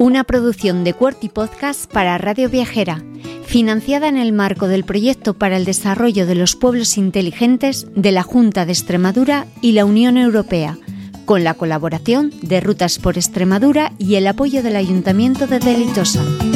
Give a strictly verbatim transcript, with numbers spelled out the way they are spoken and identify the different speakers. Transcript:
Speaker 1: Una producción de QWERTY Podcast para Radio Viajera, financiada en el marco del Proyecto para el Desarrollo de los Pueblos Inteligentes de la Junta de Extremadura y la Unión Europea, con la colaboración de Rutas por Extremadura y el apoyo del Ayuntamiento de Deleitosa.